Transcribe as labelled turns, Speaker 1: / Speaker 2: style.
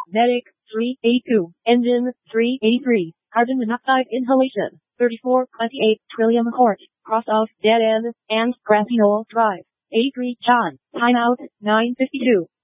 Speaker 1: Medic 382. Engine 383. Carbon monoxide inhalation 3428. Trillium Court. Cross of Dead End and Grassy Knoll Drive. 83 John. Timeout 9:52.